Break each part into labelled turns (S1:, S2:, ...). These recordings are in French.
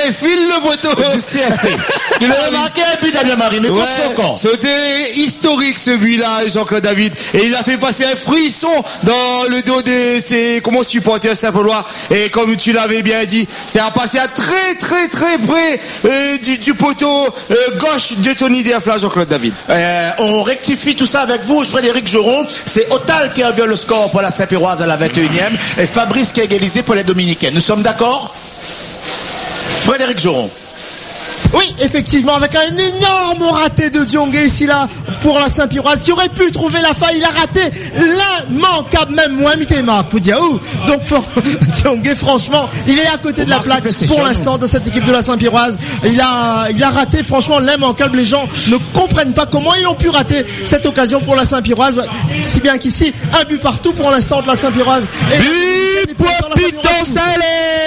S1: il file le poteau.
S2: Du CSC. Il a marqué un but Damien Marie, mais contre son camp.
S1: C'était historique ce but-là, Jean-Claude David. Et il a fait passer un frisson dans le dos de ses supporters Saint-Paulois. Et comme tu l'avais bien dit, c'est à passer à très près du poteau gauche de Tony Derfla, Jean-Claude David.
S2: On rectifie tout ça avec vous, Frédéric Joron. C'est Otal qui a vu le score pour la Saint-Péroise à la 21e et Fabrice qui a égalisé pour les Dominicains. Nous sommes d'accord? Frédéric Joron.
S3: Oui, effectivement, avec un énorme raté de Diongue ici là pour la Saint-Pyroise qui aurait pu trouver la faille. Il a raté l'immanquable, même moins mité Marc Poudiaou. Donc pour Diongue, franchement, il est à côté de la plaque pour l'instant de cette équipe de la Saint-Pyroise. Il a raté franchement l'immanquable. Les gens ne comprennent pas comment ils ont pu rater cette occasion pour la Saint-Pyroise. Si bien qu'ici, un but partout pour l'instant de la Saint-Pyroise.
S1: But pour Piton Salé.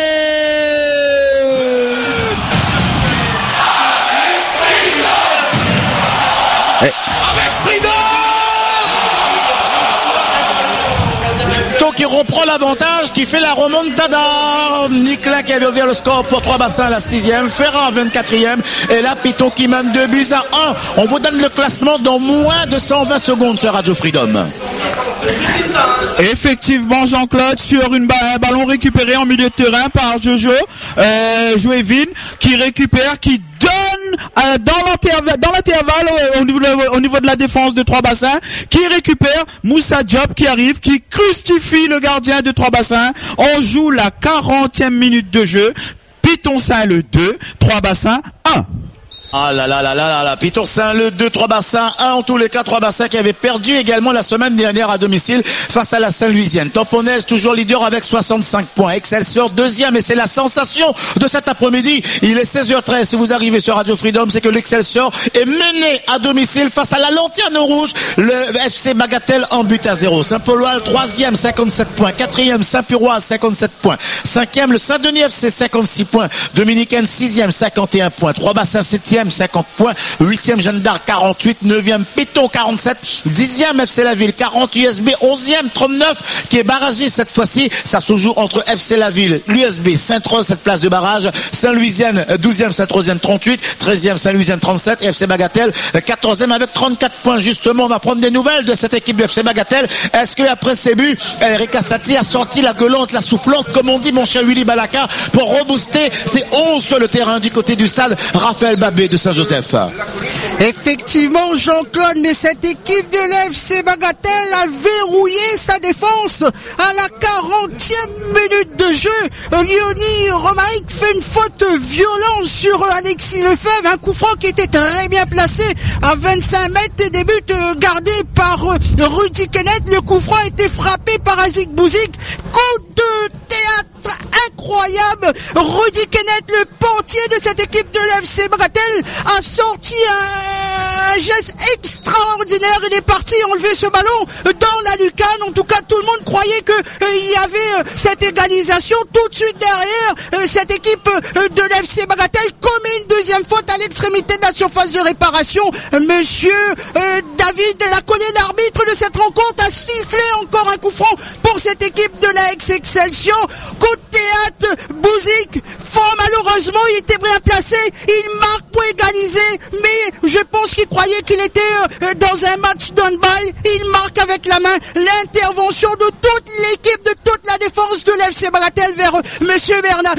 S2: Qui reprend l'avantage, qui fait la remontada. Nicklin qui avait ouvert le score pour 3 bassins à la 6e, Ferrand à 24e, et là Piton qui mène 2 buts à 1. On vous donne le classement dans moins de 120 secondes sur Radio Freedom.
S4: Effectivement, Jean-Claude, sur un ballon récupéré en milieu de terrain par Jojo Jouévin, qui récupère, qui donne dans l'intervalle au niveau de la défense de 3 bassins, qui récupère Moussa Diop qui arrive, qui crucifie le gardien de 3 bassins. On joue la 40e minute de jeu. Piton Saint le 2, 3 bassins 1.
S2: Ah là là là là là, Piton Saint le 2, 3 bassins 1, en tous les cas 3 bassins qui avaient perdu également la semaine dernière à domicile face à la Saint-Louisienne. Tamponnaise toujours leader avec 65 points, Excelsior deuxième, et c'est la sensation de cet après-midi. Il est 16h13, si vous arrivez sur Radio Freedom, c'est que l'Excelsior est mené à domicile face à la Lanterne Rouge, le FC Bagatelle en but à 0. Saint-Paulois le 3e, 57 points, 4e Saint-Pyroise 57 points, 5e le Saint-Denis FC 56 points, Dominicaine 6e 51 points, 3 bassins 7e 50 points, 8e Jeanne d'Arc 48, 9e Piton 47, 10e FC La Ville 40, USB 11e 39 qui est barragé cette fois-ci. Ça se joue entre FC La Ville, l'USB, Saint-Rose, cette place de barrage, Saint-Louisienne 12e, Saint-Rosienne 38, 13e Saint-Louisienne 37, FC Bagatelle 14e avec 34 points. Justement, on va prendre des nouvelles de cette équipe de FC Bagatelle. Est-ce que après ces buts, Eric Assati a sorti la gueulante, la soufflante, comme on dit mon cher Willy Balaka, pour rebooster ses 11 sur le terrain du côté du stade Raphaël Babé de Saint-Joseph.
S5: Effectivement, Jean-Claude, mais cette équipe de l'FC Bagatelle a verrouillé sa défense à la 40e minute de jeu. Léonie Romaric fait une faute violente sur Alexis Lefebvre, un coup franc qui était très bien placé à 25 mètres des buts gardés par Rudy Kenneth. Le coup franc a été frappé par Azik Bouzik. Coup de théâtre incroyable. Rudy Kenneth, le portier de cette équipe de l'FC Bagatelle, a sorti un geste extraordinaire. Il est parti enlever ce ballon dans la lucarne. En tout cas, tout le monde croyait que il y avait cette égalisation. Tout de suite derrière, cette équipe de l'FC Bagatelle commet une deuxième faute à l'extrémité de la surface de réparation. Monsieur David Lacollet, l'arbitre de cette rencontre, a sifflé encore un coup franc pour cette équipe de la ex-Excelsior. Coup de théâtre, Bouzik, fort malheureusement, il était bien placé, il marque pour égaliser, mais je pense qu'il croyait qu'il était dans un match d'handball. Il marque avec la main. L'intervention de toute l'équipe, de toute la défense de l'FC Bagatelle vers monsieur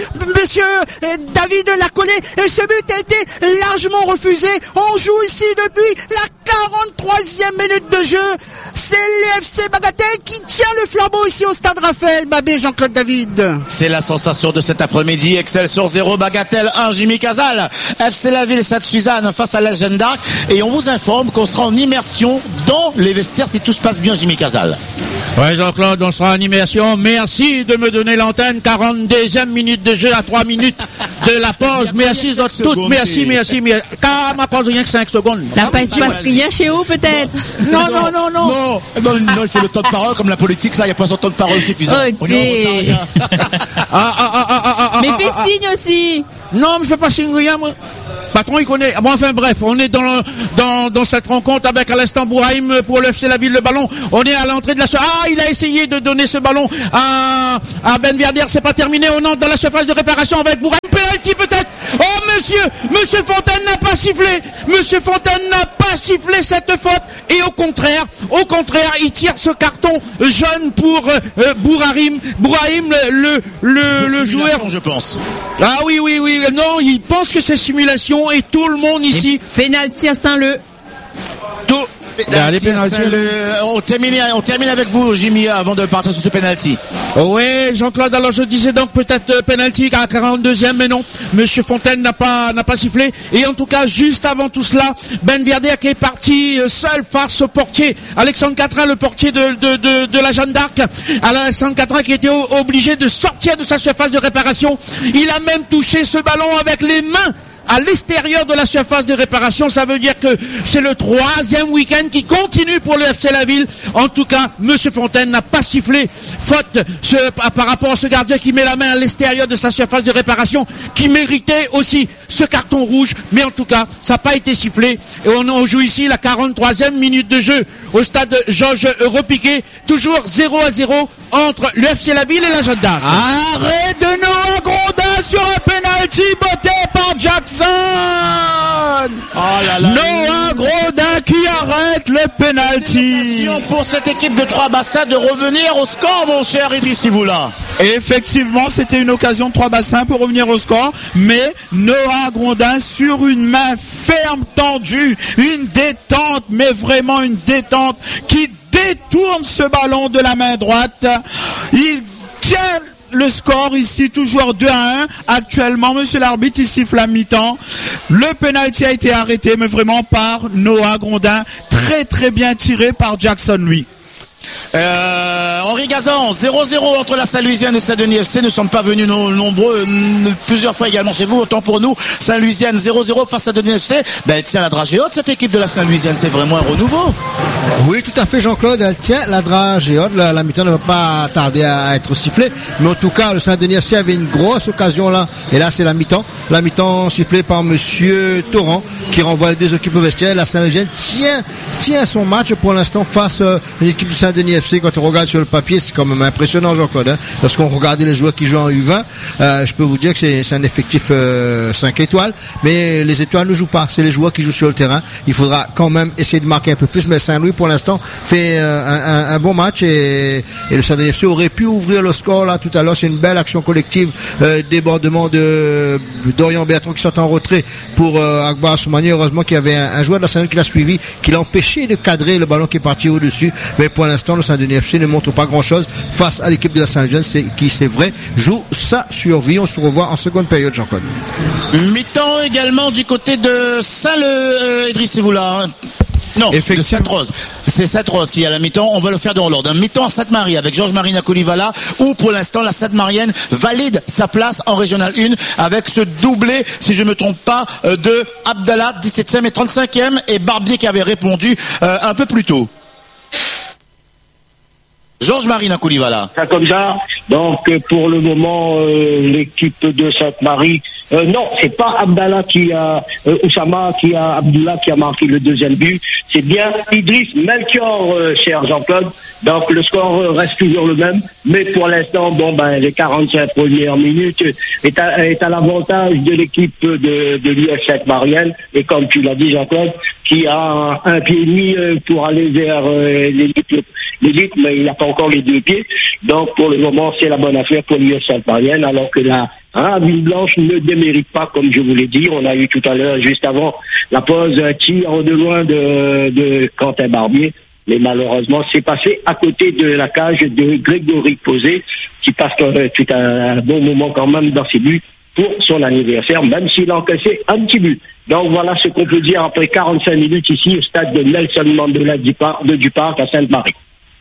S5: David Lacollet, et ce but a été largement refusé. On joue ici depuis la 43e minute de jeu. C'est l'FC Bagatelle qui tient le flambeau ici au stade Raphaël Babé, Jean-Claude David.
S2: C'est la sensation de cet après-midi. Excelsior 0, Bagatelle 1, Jimmy Casal. FC La Ville et Sainte-Suzanne face à la Jeanne d'Arc. Et on vous informe qu'on sera en immersion dans les vestiaires si tout se passe bien, Jimmy Casal.
S4: Ouais, Jean-Claude, on sera en immersion. Merci de me donner l'antenne. 42e minute de jeu à 3 minutes de la pause. Merci toutes. Merci. Car ma pause rien que 5 secondes.
S6: La passe rien chez vous, peut-être?
S2: Non, il faut le temps de parole, comme la politique, ça, il n'y a pas son temps de parole suffisant.
S6: Oh, mais fais signe aussi.
S4: Non, mais je fais pas signe rien, moi.
S7: Patron, il connaît. Bon, enfin bref, on est dans cette rencontre avec à l'instant Bouraïm pour le FC La Ville. Le ballon, on est à l'entrée de la surface. Ah, il a essayé de donner ce ballon à Ben Verder. C'est pas terminé. On entre dans la surface de réparation avec Bouraïm. Penalty peut-être. Oh, Monsieur Fontaine n'a pas sifflé. Monsieur Fontaine n'a pas sifflé cette faute. Et au contraire, il tire ce carton jaune pour Bouraïm. Bouraïm, le joueur.
S2: Je pense.
S7: Ah oui. Non, il pense que c'est simulation et tout le monde ici.
S6: Penalty à Saint-Leu.
S2: Allez, on termine avec vous, Jimmy, avant de partir sur ce penalty.
S7: Oui, Jean-Claude, alors je disais donc peut-être penalty à 42e, mais non, Monsieur Fontaine n'a pas sifflé. Et en tout cas, juste avant tout cela, Ben Verder qui est parti seul face au portier, Alexandre Catrin, le portier de la Jeanne d'Arc. Alexandre Catrin qui était obligé de sortir de sa surface de réparation. Il a même touché ce ballon avec les mains à l'extérieur de la surface de réparation. Ça veut dire que c'est le 3e week-end qui continue pour le FC La Ville. En tout cas, Monsieur Fontaine n'a pas sifflé faute par rapport à ce gardien qui met la main à l'extérieur de sa surface de réparation, qui méritait aussi ce carton rouge. Mais en tout cas, ça n'a pas été sifflé. Et on joue ici la 43e minute de jeu au stade Georges Repiquet. Toujours 0-0 entre le FC La Ville et la Jeanne d'Arc.
S4: Arrêt de Noah Grondin sur un penalty botté par Jackson. Noah Grondin qui arrête le penalty.
S2: Pour cette équipe de 3 bassins de revenir au score, mon cher Idriss Sivoula.
S4: Effectivement, c'était une occasion de 3 bassins pour revenir au score, mais Noah Grondin sur une main ferme tendue, une détente, mais vraiment une détente qui détourne ce ballon de la main droite. Il tient le score ici, toujours 2-1. Actuellement, monsieur l'arbitre, il siffle la mi-temps. Le penalty a été arrêté, mais vraiment par Noah Grondin. Très très bien tiré par Jackson, lui.
S2: Henri Gazan, 0-0 entre la Saint-Louisienne et Saint-Denis FC. Nous ne sommes pas venus nombreux, plusieurs fois également chez vous, autant pour nous. Saint-Louisienne 0-0 face à Saint-Denis FC. Elle tient la dragée haute, cette équipe de la Saint-Louisienne. C'est vraiment un renouveau.
S3: Oui, tout à fait, Jean-Claude. Elle tient la dragée haute. La mi-temps ne va pas tarder à être sifflée. Mais en tout cas, le Saint-Denis FC avait une grosse occasion là. Et là, c'est la mi-temps. La mi-temps sifflée par monsieur Torrent, qui renvoie les deux équipes au vestiaire. La Saint-Louisienne tient son match pour l'instant face à l'équipe du Saint-Denis FC. Quand on regarde sur le papier, c'est quand même impressionnant, Jean-Claude, hein. Lorsqu'on regardait les joueurs qui jouent en U20, je peux vous dire que c'est un effectif 5 étoiles, mais les étoiles ne jouent pas, c'est les joueurs qui jouent sur le terrain. Il faudra quand même essayer de marquer un peu plus, mais Saint-Louis pour l'instant fait un bon match et le Saint-Denis FC aurait pu ouvrir le score là tout à l'heure. C'est une belle action collective, débordement d'Orient Bertrand qui sont en retrait pour Akbar Soumani. Heureusement qu'il y avait un joueur de la Saint-Louis qui l'a suivi, qui l'a empêché de cadrer le ballon qui est parti au-dessus, mais pour l'instant le Saint-Denis FC ne montre pas grand-chose face à l'équipe de la Saint-Louisienne qui, c'est vrai, joue sa survie. On se revoit en seconde période, Jean-Claude.
S2: Mi-temps également du côté de Saint-Le, Idriss Sivoula. Non, de Sainte-Rose. C'est Sainte-Rose qui est à la mi-temps. On va le faire dans l'ordre. Un mi-temps à Sainte-Marie avec Georges-Marie Nakolivala, où pour l'instant la Sainte-Marienne valide sa place en Régional 1 avec ce doublé, si je ne me trompe pas, de Abdallah, 17e et 35e, et Barbier qui avait répondu un peu plus tôt. Georges-Marie Nakolivala.
S8: Ça comme ça. Donc pour le moment, l'équipe de Sainte-Marie. Non, c'est pas Abdallah qui a Abdullah qui a marqué le deuxième but. C'est bien Idriss Melchior, cher Jean-Claude. Donc le score reste toujours le même, mais pour l'instant, les 45 premières minutes est à l'avantage de l'équipe de l'US Sainte-Marienne. Et comme tu l'as dit, Jean-Claude, qui a un pied et demi pour aller vers l'élite, mais il n'a pas encore les deux pieds. Donc pour le moment, c'est la bonne affaire pour l'US Sainte-Marienne, alors que la Ville Blanche ne démérite pas, comme je vous l'ai dit. On a eu tout à l'heure, juste avant la pause, un tir de loin de Quentin Barbier. Mais malheureusement, c'est passé à côté de la cage de Grégory Posé, qui passe tout un bon moment quand même dans ses buts pour son anniversaire, même s'il a encaissé un petit but. Donc voilà ce qu'on peut dire après 45 minutes ici au stade de Nelson Mandela du Parc à Sainte-Marie.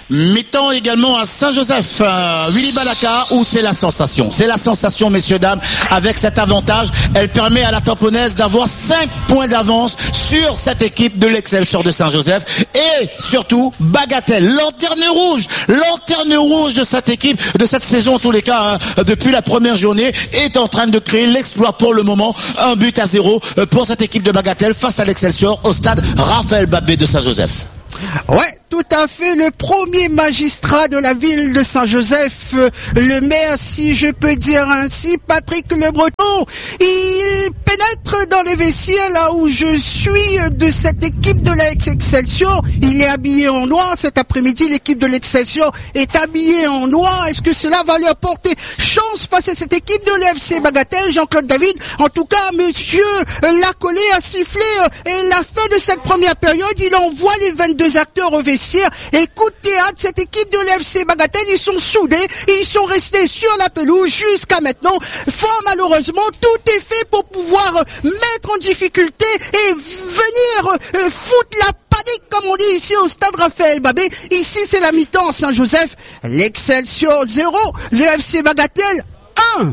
S2: Mi-temps également à Saint-Joseph, Willy Balaka, où c'est la sensation. C'est la sensation, messieurs, dames, avec cet avantage. Elle permet à la Tamponnaise d'avoir 5 points d'avance sur cette équipe de l'Excelsior de Saint-Joseph. Et surtout, Bagatelle, lanterne rouge de cette équipe, de cette saison en tous les cas, depuis la première journée, est en train de créer l'exploit pour le moment. 1-0 pour cette équipe de Bagatelle face à l'Excelsior au stade Raphaël Babé de Saint-Joseph.
S5: Ouais, tout à fait, le premier magistrat de la ville de Saint-Joseph, le maire, si je peux dire ainsi, Patrick Le Breton, il pénètre dans les vestiaires là où je suis de cette équipe de la Excelsior. Il est habillé en noir cet après-midi, l'équipe de l'Excelsior est habillée en noir. Est-ce que cela va lui apporter chance face à cette équipe de l'FC Bagatelle, Jean-Claude David? En tout cas, monsieur Lacolé a sifflé la fin de cette première période. Il envoie les 22 acteurs au vestiaire. Et coup de théâtre, cette équipe de l'FC Bagatelle, ils sont soudés, ils sont restés sur la pelouse jusqu'à maintenant. Fort malheureusement, tout est fait pour pouvoir mettre en difficulté et venir foutre la panique, comme on dit ici au stade Raphaël Babé. Ici, c'est la mi-temps Saint-Joseph. L'Excelsior 0, le FC Bagatelle 1.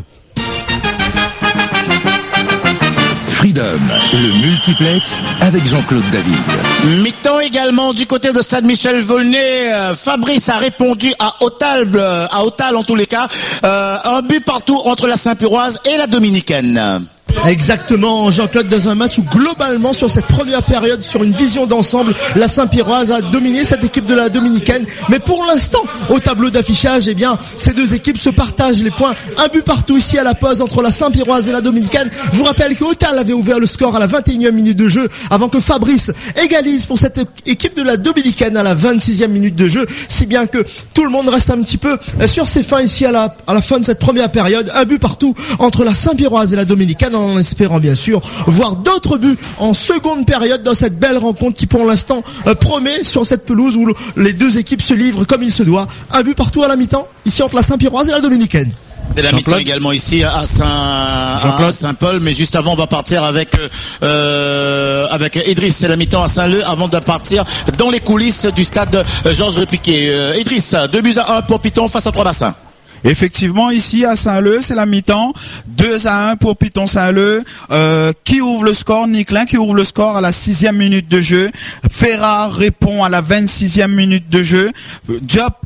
S9: Freedom, le multiplex avec Jean-Claude David.
S2: Mi-temps également du côté de Stade Michel Volnay. Fabrice a répondu à Otal en tous les cas. Un but partout entre la Saint-Puroise et la Dominicaine.
S3: Exactement, Jean-Claude, dans un match où globalement sur cette première période, sur une vision d'ensemble, la Saint-Piroise a dominé cette équipe de la Dominicaine. Mais pour l'instant, au tableau d'affichage, eh bien, ces deux équipes se partagent les points. Un but partout ici à la pause entre la Saint-Piroise et la Dominicaine. Je vous rappelle que Otal avait ouvert le score à la 21e minute de jeu avant que Fabrice égalise pour cette équipe de la Dominicaine à la 26e minute de jeu. Si bien que tout le monde reste un petit peu sur ses fins ici à la fin de cette première période. Un but partout entre la Saint-Piroise et la Dominicaine, en espérant bien sûr voir d'autres buts en seconde période dans cette belle rencontre qui pour l'instant promet sur cette pelouse où les deux équipes se livrent comme il se doit. Un but partout à la mi-temps ici entre la Saint-Piroise et la Dominicaine.
S2: C'est la mi-temps également ici à Saint-Paul, mais juste avant on va partir avec Idriss. C'est la mi-temps à Saint-Leu avant de partir dans les coulisses du stade Georges Répiquet. Idriss, 2-1 pour Piton face à Trois-Bassins.
S4: Effectivement, ici à Saint-Leu, c'est la mi-temps. 2-1 pour Piton Saint-Leu. Qui ouvre le score? Niclin qui ouvre le score à la 6e minute de jeu. Ferrard répond à la 26e minute de jeu. Diop